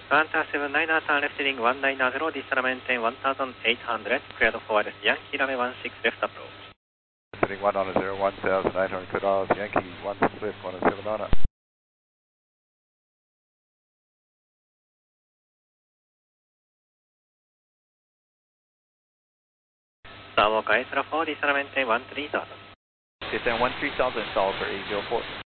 Qantas 79er, turn left heading 190, distal maintain 1800, cleared forward Yankee runway 16 left approach. Heading 190, 1800, cleared out Yankee 16 left, 179er. Starwalk Isra 4, distal maintain 13,000. Descend 13,000, install for 804.